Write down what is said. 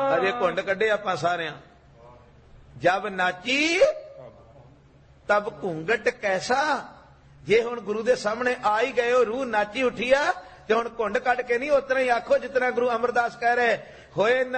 ਅਜੇ ਘੁੰਡ ਕੱਢੇ ਆਪਾਂ ਸਾਰਿਆਂ। ਜਬ ਨਾਚੀ ਤਬ ਘੂੰਗਟ ਕੈਸਾ। ਜੇ ਹੁਣ ਗੁਰੂ ਦੇ ਸਾਹਮਣੇ ਆ ਹੀ ਗਏ ਹੋ, ਰੂਹ ਨਾਚੀ ਉੱਠੀ ਆ, ਤੇ ਹੁਣ ਘੁੰਡ ਕੱਢ ਕੇ ਨਹੀਂ, ਉਤਨਾ ਹੀ ਆਖੋ ਜਿਤਨਾ ਗੁਰੂ ਅਮਰਦਾਸ ਕਹਿ ਰਹੇ ਹੋਏ